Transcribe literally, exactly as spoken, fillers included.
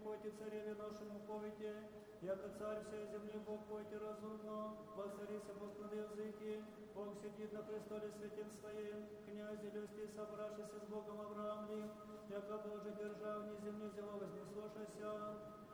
пойте цареве нашему повете, яко царь всей земли Бог пойте разумно, воцарися Бог на языки, Бог сидит на престоле святым своим, князи люсти собравшися с Богом Авраамли, яко Боже державни земли зело вознеслошася,